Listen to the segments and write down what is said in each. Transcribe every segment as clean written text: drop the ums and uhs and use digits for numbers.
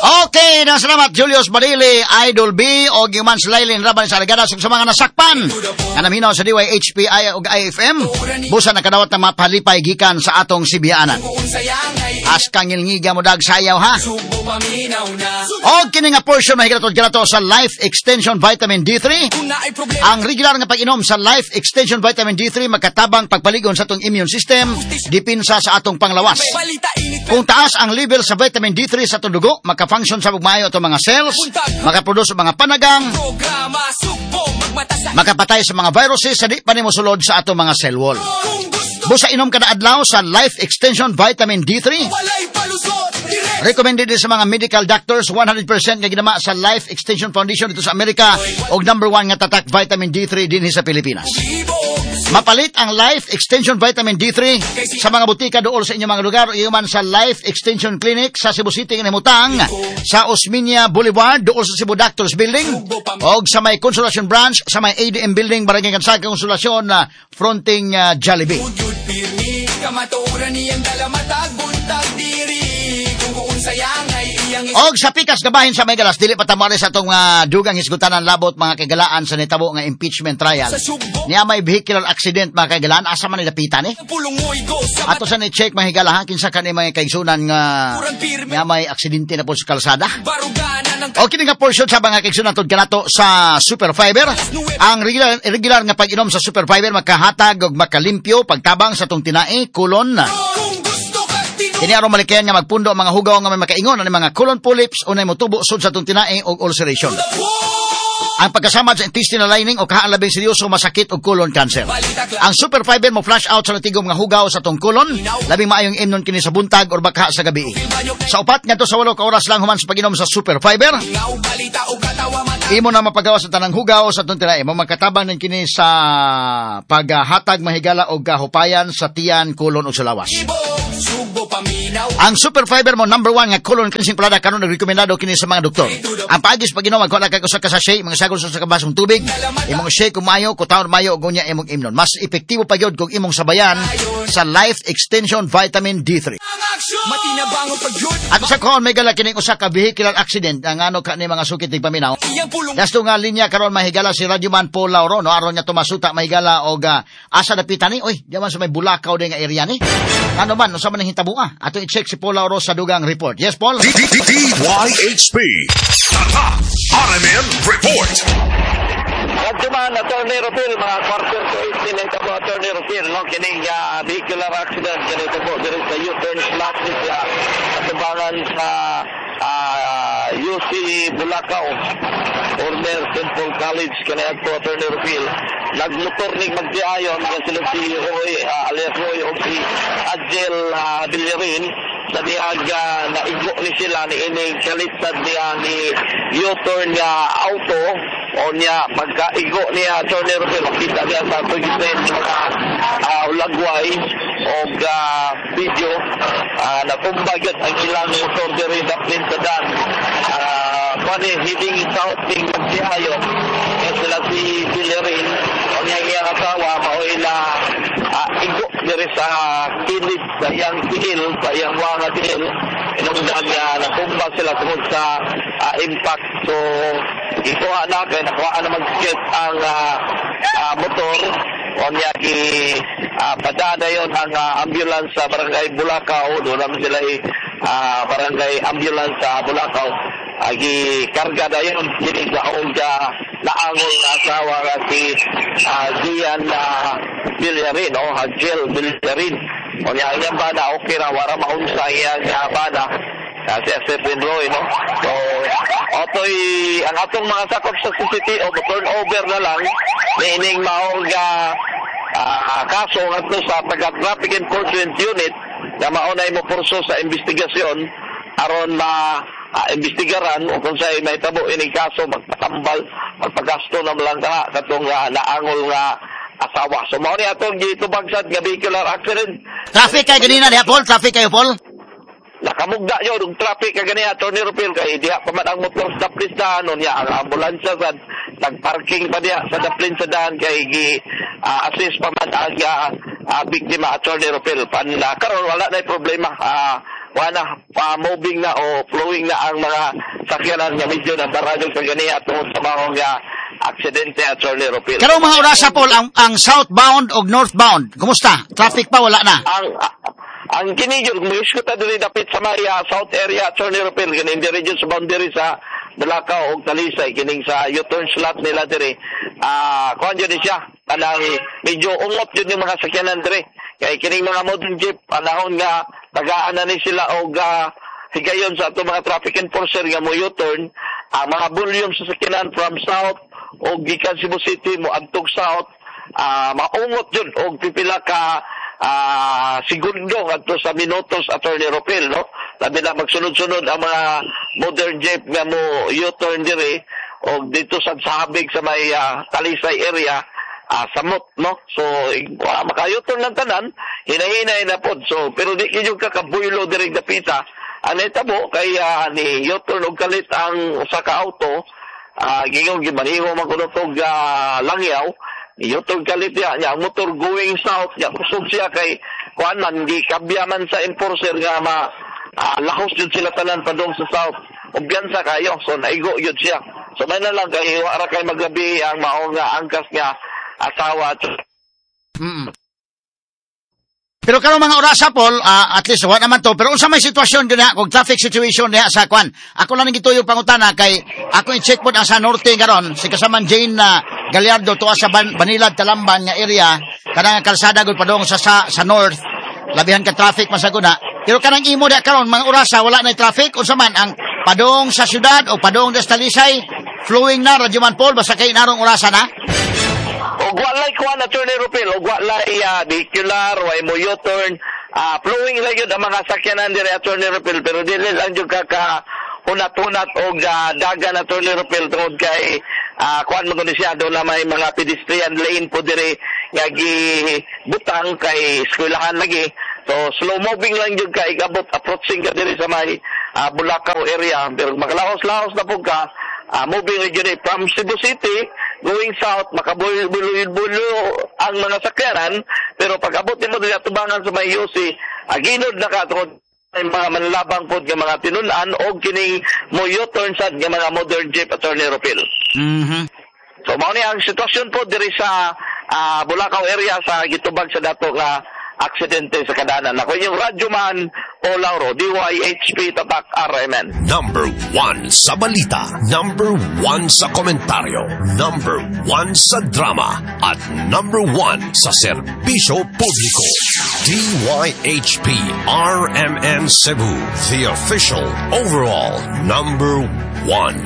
Okay, salamat Julius Badili, Idol B, o Giman Slailin Raban sa Alagada sa mga nasakpan. Nga naminaw sa DYHPI o IFM, busa na kadawat na mapalipay gikan sa atong Sibiyaanan. Askang ngilngiga mo dag sayaw ha. O kini nga portion mahigalato sa Life Extension Vitamin D3. Ang regular nga pag-inom sa Life Extension Vitamin D3 magkatabang pagpaligon sa atong immune system, dipinsa sa atong panglawas. Kung taas ang level sa vitamin D3 sa atong dugo, makafunction sa bugmayo atong mga cells, makaproduce mga panagang, makapatay sa mga viruses sa di pa nimo sulod sa atong mga cell wall. Busa inom kada adlaw sa Life Extension Vitamin D3. Recommended sa mga medical doctors, 100% nga ginama sa Life Extension Foundation dito sa Amerika og number 1 nga tatak vitamin D3 dinhi sa Pilipinas. Mapalit ang Life Extension Vitamin D3 sa mga butika dool sa inyong mga lugar, iuman sa Life Extension Clinic sa Cebu City nga himutang sa Osmeña Boulevard dool sa Cebu Doctors Building og sa may Consolacion Branch sa may ADM Building Barangay Kansaga Consolacion fronting Jollibee. Og sa pikas gabahin sa may galas, dili patamari sa itong dugang hisgutanan labot mga kagalaan sa nitabo nga impeachment trial. Niya may vehicular accident mga kagalaan, asa man nilapitan Ato sa ni-check mga higala, kinsa ka ni mga kaigsunan nga niya may aksidente na po sa kalsada. O kini nga portion sa mga kaigsunan tod kanato sa Super Fiber. Ang regular nga pag-inom sa Super Fiber makahatag og makalimpyo pagtabang sa itong tinai, kulon. Kini aron malikayan nga magpundo ang mga hugaw nga may makaingon ani mga colon polyps o nay motubo sud sa atong tinai og ulceration. Ang pagkasama sa intestinal lining o kahalabing seryoso masakit og colon cancer. Ang Super Fiber mo flush out sa natigom nga hugaw sa atong colon, labing maayong imnon kini sa buntag or baka sa gabi. Sa upat ngadto sa 8 ka oras lang human sa pag-inom sa Super Fiber, imo na mapagawa sa tanang hugaw sa atong tinai. Magkatabang nin kini sa paghatag mahigala og kahupayan sa tiyan, colon o sa lawas. Ang Super Fiber mo number 1 nga colon cleansing product karon nagrekomendado kini sa mga doktor. Ang paagis pag-inom magkuha kag usa ka sachet mga sagol sa kabasong tubig, imong shake kung mayo, kutaon mayo og unya imong imnon. Mas epektibo pa gyud kung imong sabayan sa Life Extension Vitamin D3. Ato sa kon may gala kining usa ka vehicular accident ang ano kani mga sukit tig paminaw. Gasto nga linya karon mahigala si Radyoman Paul Lauro no aron nya tumasuta mahigala og asa dapitan ni oy diman sa may Bulacau de nga area ni. Ano man unsa man ang hitabua? Ato i-check si Paul Lauro sa dugang report. Yes Paul. DYHP RMN Report. Radyoman Attorney Rufil, mga quarter to 8 nila ito po Attorney Rufil, no? Kining vehicular accident, ganito po, there is a U-turn slot sa katubangan sa UC Bulacau, former Temple College, kanina po Attorney Rufil. Nagmotor ning magdiayon, sila si Roy, alias Roy, o si Adjel Villarin, na naigo ni sila ni ining kalitad niya ni U-turn nga auto o niya magkaigo niya Attorney Rufil makita niya sa tugitin mga ulagway o video natumbagat ang ilang motor diri daplin sa dan hiding south ning magdiayon sila si Villarin o niya iyang asawa mauila igo diri sa kilid sa iyang tiil, sa iyang mga tiil inungdan niya natumba sila tungkol sa impact. So ikuha na kaya nakuha na mag-skip ang motor o niya padada yun ang ambulance sa barangay Bulacau. Doon naman sila barangay ambulance sa Bulacau agi karga na yun kinigaong naangol na asawa nga si Gian Villarin o Adjel Villarin o niya ang bana okay na wara maunsa iya nga bana si Stephen Roy no. So ang atong mga sakop sa CCTV o turn over na lang meaning maong kaso ngadto sa taga-traffic enforcement unit na maunay mo porso sa investigasyon aron imbestigaran o kung sa'y may tabo ining kaso magpatambal magpagasto na lang katong naangol nga asawa. So mao ni atong gitubagsad nga vehicular accident. Traffic kay ganina diha Paul, traffic kayo Paul. Nakamugda yun, yung traffic ka ganyan, Attorney Rufil, kaya diha pa man ang motor sa daplin sa daan, niya, ang ambulansya sa nagparking pa diha sa daplin sa daan, kaya assist pa man ang biktima, Attorney Rufil. Karon wala na yung problema, moving na o flowing na ang mga sakyanan nga medyo na baradong sa ganiya tungod sa mga aksidente at Attorney Ropil. Karong mga orasa, Paul, ang southbound o northbound, kumusta? Traffic pa, wala na? Ang kinigil, muiskuta din dapit sa Maya, South area, Attorney Ropil, kining di region sa boundary sa Balakaw o Talisay, kining sa U-turn slot nila dire. Kuhan dyan siya, kanang medyo ungot yun yung mga sakyanan dire. Kaya kining mga modern jeep, panahon nga, tagaan na ni sila o higayon sa ito mga traffic enforcer nga mo U-turn, ang mga volume sa sakyanan from south o gikan Cebu City mo agtog south, maungot yun o pipila ka segundo adto sa minutos, Attorney Ropil, no? Labi na magsunod-sunod ang mga modern jeep nga mo U-turn dire o dito sa Sabig sa may Talisay area, samot, no? So maka-U-turn lang tanan, hinahinay na pod. So pero di kinyo kakabuylo dire dapita. Ang itabo kay ni U-turn og kalit ang usa ka auto, gingong gimaniho magkunotog langyaw. U-turn kalit niya, ang motor going south, niya kusog siya kay kuanan, di kabyaman sa enforcer nga lahos yun sila tanan padong sa south. Obyansa kayo, so naigo yun siya. So may na lang kay wara kay magabi ang maong nga angkas nga asawa. Pero karong mga orasa, Paul, at least wala naman to, pero unsa may sitwasyon diha kung traffic situation diha sa kwan. Ako lang gituyo pangutana kay ako i-check pod sa norte karon si kasaman Jane Gallardo tuwa sa Banilad Talamban nga area, kanang kalsada gud padong sa north. Labihan ka traffic masaguna. Pero kanang imo diha karon mga orasa wala na traffic, unsa man ang padong sa syudad o padong sa Talisay flowing na radyo man, Paul, basta kay narong orasa na. Og walay kuan Attorney Ropil, og walay vehicular, way mo U-turn, flowing lang yun ang mga sakyanan dire Attorney Ropil, pero dili lang yung hunat-hunat og dagan Attorney Ropil tungod kay kuan mo siya doon na may mga pedestrian lane po dire nga gibutang kay eskwelahan lagi. So slow moving lang yung kay abot approaching ka dire sa may Bulacau area, pero makalahos-lahos na po ka. Moving region from Cebu City going south, makabulo ang mga sakyanan, pero pag abot mo dili atubangan sa may UC, ginod na ka tungod ay mga manlabang pod nga mga tinunan o kining mo U-turn sad nga mga modern jeep, Attorney Ropil. So mao ni ang sitwasyon po diri sa Bulacau area sa gitubag sa dato nga aksidente sa kadanan. Ako yung Radyoman o Lauro, DYHP Tatak RMN. Number 1 sa balita, number 1 sa komentaryo, number 1 sa drama, at number 1 sa serbisyo publiko. DYHP RMN Cebu, the official overall number 1.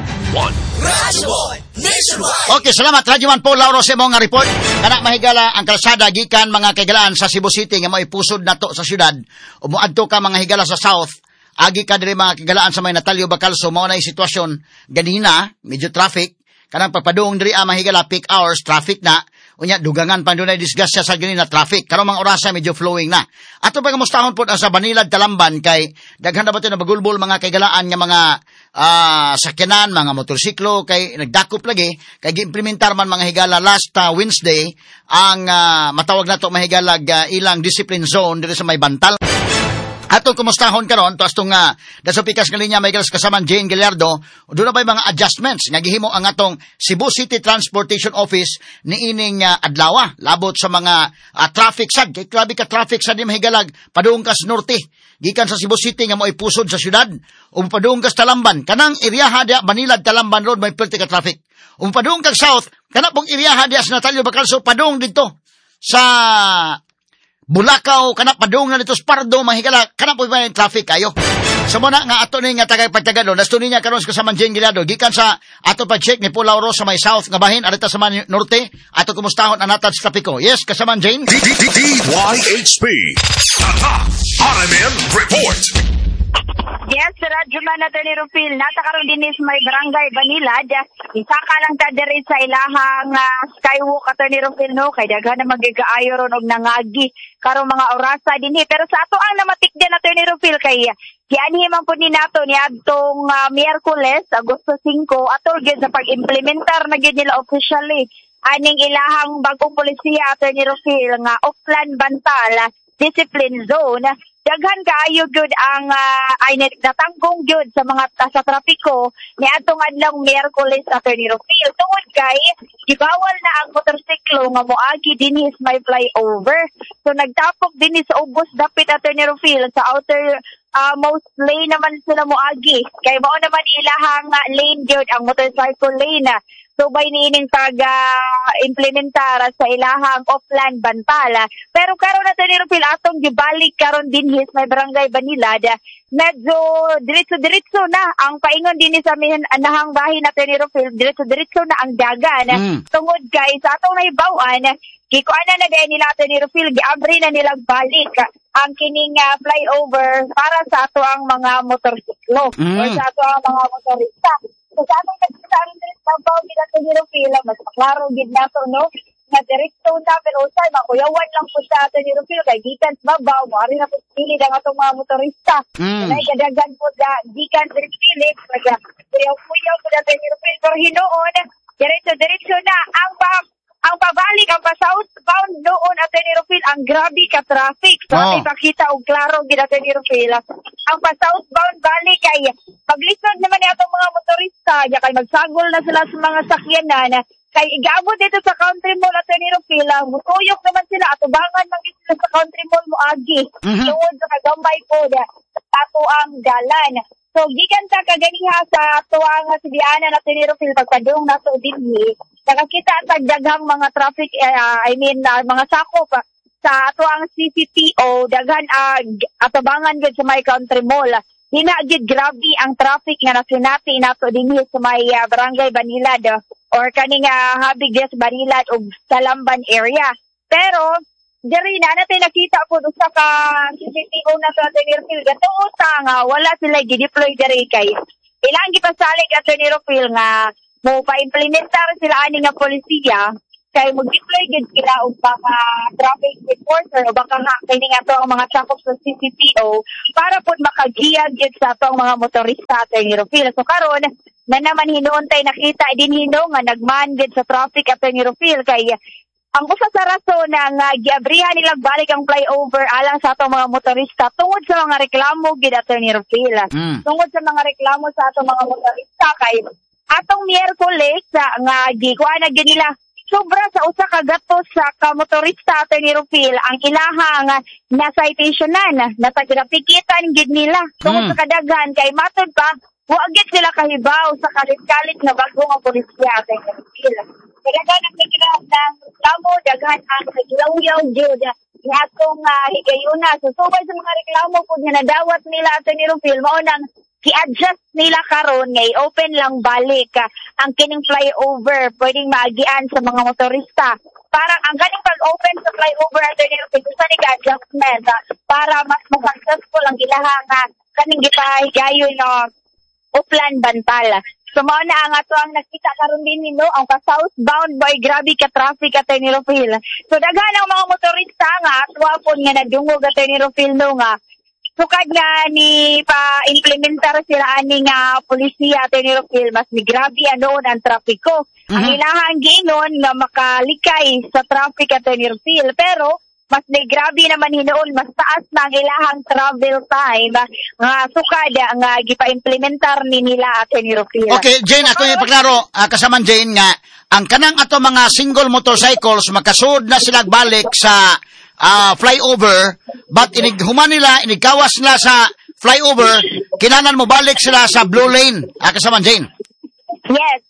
Radyoman Nationwide. Okay, salamat Radyoman Paul Lauro sa imong report. Kana mahigala ang kalsada gikan mga kagalaan sa Cebu City nga maipusod nato sa syudad. Umuadto ka mga higala sa south. Agi ka diri mga kagalaan sa may Natalio Bacalso, mao na sitwasyon ganina, medyo traffic. Kanang papadung diri mahigala peak hours, traffic na. Unya dugangan pa dunay disgrasya sa ganina traffic. Karong mga orasa medyo flowing na. Ato pa kamustahon pod sa Banilad Talamban kay daghan na bato na bagulbol mga kagalaan nga mga sakyanan, mga motorsiklo kay nagdakop lagi kay giimplementar man mga higala last Wednesday ang matawag nato mahigalag ilang discipline zone diri sa may Bantal. Ato kumustahon karon tuas tong dasopikas nga linya may kasaman Jane Gallardo, doon na ba mga adjustments nga gihimo ang atong Cebu City Transportation Office niining adlaw labot sa mga traffic sad kay grabe ka traffic sad di mahigalag padung ka sa norte gikan sa Cebu City nga mo'y pusod sa syudad padung ka sa Talamban kanang area dia Banilad Talamban Road may perti ka traffic padung ka south kana pong area dia sa Natalio Bacalso padung dito sa Bulacau, kana padung na dito sa Pardo, mahigala, kana po ba yung traffic kayo? So muna nga ato ni nga tagay-pagtagado, nasto niya karon sa kasaman Jane Gallardo, gikan sa ato pa-check ni Paul Lauro sa may south nga bahin, arita sa man norte, ato kumustahon anatad sa trapiko. Yes, kasaman Jane? DYHP Tatak RMN Report. Yes, Radyoman Attorney Ropil, natakaroon din is may barangay Banilad. Isa ka lang ta diri sa ilahang skywalk, Attorney Ropil, no? Kay daghan na magigaayo ron og nangagi karong mga orasa dinhi. Pero sa ato ang namatik din, Attorney Ropil, kay kianhi man po ni nato ni adtong Miyerkules, Agosto 5, atol gyud sa pag-implementar na gyud nila officially aning ilahang bagong polisiya, Attorney Ropil, nga Oplan Bantal Discipline Zone. daghan kaayo gyud ang natanggong gyud sa mga sa trapiko ni atong adlong Miyerkules Attorney Rufil tungod kay gibawal na ang motorsiklo nga moagi dinhi sa may flyover. So nagtapok dinhi sa ubos dapit Attorney Rufil sa outer most lane naman sila moagi kay mao naman ilahang lane gyud ang motorcycle lane. So by niining implementar sa ilahang offline bantala. Pero karon na Attorney Rufil atong gibalik karon dinhi sa may barangay Banilad. Medyo diretso na ang paingon dinhi sa anahang bahin na Attorney Rufil, diretso na ang dagan. Tungod kay sa atong nahibawan, gikuana na dahil nila Attorney Rufil, giabri na nilang balik ang kining flyover para sa ato ang mga motorsiklo o sa ato ang mga motorista. So sa atong nagsasarin din sa babaw nila Attorney Rufil, mas maklaro gid nato no nga direkto na pero usay makuyawan lang po sa Attorney Rufil kay gikan sa babaw mari na po pili ang atong mga motorista. Nay kadagan po da gikan direktili kaya kuyaw po da Attorney Rufil pero hinoon diretso na ang pabalik ang pa-southbound doon Attorney Rufil ang grabe ka traffic. So ipakita og klaro gid Attorney Rufil. Ang pa-southbound balik kay paglisod naman ni atong mga motorista ya kay magsagol na sila sa mga sakyanan kay igabot dito sa Country Mall Attorney Rufil. Mutuyok naman sila atubangan man sila sa Country Mall moagi. Tungod sa kagambay po ato ang dalan. So gikan ta kaganiha sa tuwang sibianan Attorney Rufil pagpadung nato dinhi nakakita sa daghang mga traffic mga sakop sa ato ang CCTO daghan atubangan gid sa may Country Mall. Dina gid grabe ang traffic nga nasinati nato dinhi sa may barangay Banilad or kaning habig sa Banilad ug Salamban area. Pero diri na natin nakita po usa ka CCTO na sa Attorney Rufil gatuo nga wala sila gideploy diri kay ilang gipasalig Attorney Rufil nga mo pa-implementar sila ani nga polisiya kay mag-deploy gid sila og baka traffic enforcer o baka nga kini nga to ang mga sakop sa CCTO para pud makagiyag gid sa atong mga motorista Attorney Rufil. So karon na naman hinuontay nakita din hino nga nagman gid sa traffic Attorney Rufil kay ang usa sa rason nga giabrihan nilang balik ang flyover alang sa atong mga motorista tungod sa mga reklamo gid Attorney Rufil. Tungod sa mga reklamo sa atong mga motorista kay atong Miyerkules nga gikuana gid nila sobra sa usa ka gatos sa motorista Attorney Rufil ang ilahang na citationan na tagipikitan gid nila tungod sa kadaghan kay matud pa wa gid sila kahibaw sa kalit-kalit nga bago nga pulisya Attorney Rufil. Daghan ang nagkilas ng reklamo, daghan ang naglaw-yaw gid ni atong higayuna. So subay sa mga reklamo pud nga nadawat nila Attorney Rufil mao nang i-adjust nila karon nga i-open lang balik ang kining flyover pwedeng maagian sa mga motorista. Parang ang ganing pag-open sa flyover Attorney Rufil sa adjustment para mas successful ang ilahang kaning gipahigayon na uplan bantala. So mao na ang ato ang nakita karon din ang pa-southbound boy grabe ka traffic Attorney Rufil. So daghan ang mga motorista nga atwapon nga nadungog Attorney Rufil nga sukad nga ni pa-implementar sila ani nga polisiya Attorney Rufil mas ni grabe anoon ang trapiko. Ang ilahang ginon nga makalikay sa traffic Attorney Rufil pero mas ni grabe naman hinoon mas taas na ang ilahang travel time nga sukad nga gipa-implementar ni nila Attorney Rufil. Okay, Jane, ako yung paglaro kasaman Jane nga ang kanang ato mga single motorcycles makasud na sila balik sa flyover, but human nila, inigkawas nila sa flyover, kinanan mo balik sila sa blue lane. Kasaman, Jane? Yes.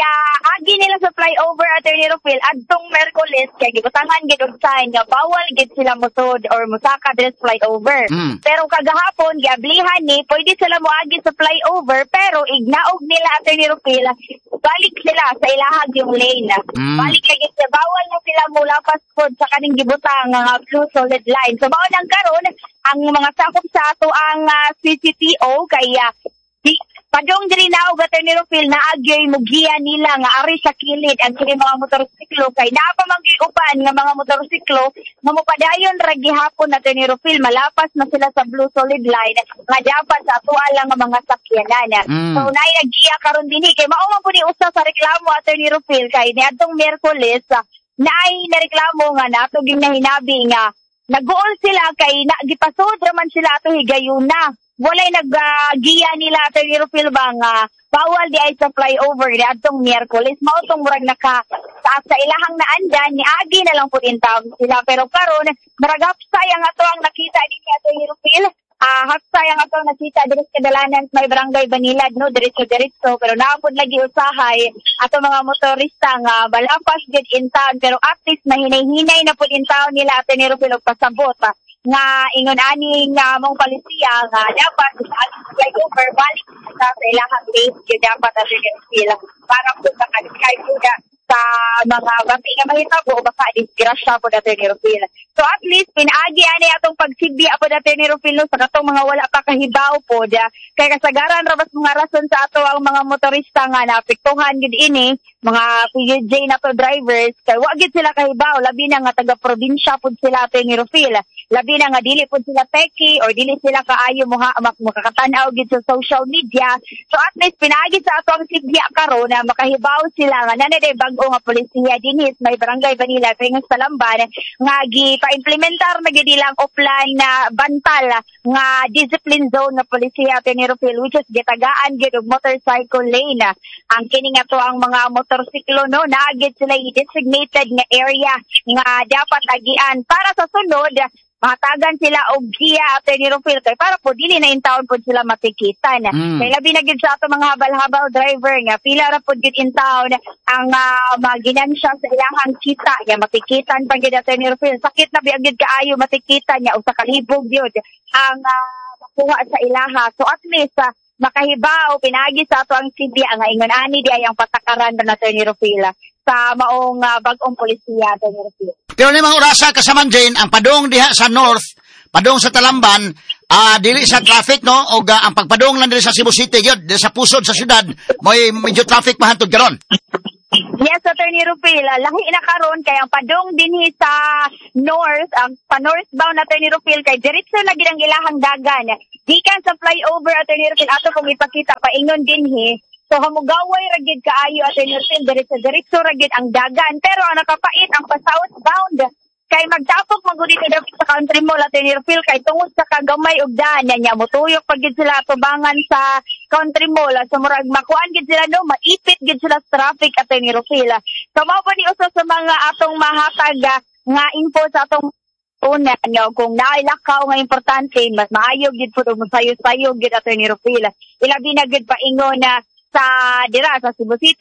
Agi nila sa flyover Attorney Rufil adtong Miyerkules kay gibutangan gid og sign nga bawal gid sila musod or musaka sa flyover. Pero kagahapon giablihan ni pwede sila moagi sa flyover pero ignaog nila Attorney Rufil balik sila sa ilahag yung lane. Balik kay gid bawal na sila mulapas pod sa kaning gibutang nga blue solid line. So mao nang karon ang mga sakop sa ato ang CCTO kaya padong diri na og Attorney Rufil na agyoy mugiya nila nga ari sa kilid ang kini mga motorsiklo kay naa pa magiupan nga mga motorsiklo nga mopadayon ra gihapon Attorney Rufil malapas na sila sa blue solid line nga dapat sa atuwa lang nga mga sakyanan. So naay nagiya karon dinhi kay mao man pud usa sa reklamo Attorney Rufil kay niadtong Miyerkules naay nareklamo nga nato ging nahinabi nga nag-goal sila kay gipasod raman sila ato higayuna. Walay nag-giya nila ato ni Rufil ba nga bawal di ay sa flyover ni atong Miyerkules. Mao tong murag sa ilahang naandyan ni agi na lang po din tawag sila, pero karon maragap sayang ato ang nakita din ato ni Rufil. Hapsay ang atong nakita diri sa kadalanan may barangay Banilad, no, diretso, pero naapod lagi usahay ato mga motorista nga balapas gid in town, pero at least mahinay-hinay na pud in town nila ato ni Rufil og pasabot nga ingon aning mong palisiya nga dapat sa ating flyover balik sa ilahang base gid dapat ato ni Rufil para po sa kanskay sa mga bati nga mahitabo o baka disgrasya po natin ni Rufil. So at least, pinaagi ani atong pagsigbi po natin ni Rufil no, sa katong mga wala pa kahibaw po. Kaya kasagaran rabas mga rason sa ato ang mga motorista nga naapektuhan gid ini, mga PUJ na to drivers, kaya wagid sila kahibaw, labi na nga taga-probinsya po sila ato ni Rufil. Labi na nga dili po sila teki or dili sila kaayo makakatanaw gid sa social media. So at least, pinaagi sa ato ang sigbi karon na makahibaw sila nga nanay bago nga polisiya dinhis may barangay Banilad Ringas Talamban nga pa-implementar na gid ilang offline na bantal nga discipline zone nga polisiya ato ni Rufil, which is gitagaan gid og motorcycle lane. Ang kini nga to ang mga motorsiklo no naagid sila i-designated nga area nga dapat agian para sa sunod mahatagan sila og giya ato ni Rufil kay para po dili na in town po sila matikitan. Kay labi na gid sa ato mga habal-habal driver nga pila ra po gid in town ang maginansya sa ilahang kita nga matikitan pa gid ato ni Rufil. Sakit na biagid kaayo matikitan niya usa ka libog gyud ang makuha sa ilaha. So at least makahibaw pinagi sa ato ang sidya nga ingon ani di ay ang patakaran na ato ni Rufil sa maong bag-ong polisiya ato ni Rufil. Pero ni mga orasa kasaman din ang padong diha sa north, padong sa Talamban, dili sa traffic no og ang pagpadong lang diri sa Cebu City gyud, diri sa pusod sa syudad, may medyo traffic mahantod karon. Yes, Attorney Rufil, lahi na karon kay ang padong dinhi sa north, ang pa-northbound na Attorney Rufil kay diretso na gid ang ilahang dagan. Gikan sa flyover Attorney Rufil ato kung ipakita paingon dinhi. So hamugaway ra gid kaayo Attorney Rufil diretso ra gid ang dagan, pero ang nakapait ang pa-southbound kay magtapok magudi ka sa country mall Attorney Rufil kay tungod sa kagamay og daan niya motuyok pag gid sila tubangan sa country mall. So murag makuan gid sila no maipit gid sila sa traffic Attorney Rufil. So mao pa ni usa sa mga atong mahatag nga info sa atong una nyo kung nailakaw nga importante mas maayo gid pud masayo-sayo gid Attorney Rufil. Ilabi na gid paingon na sa dira sa Cebu City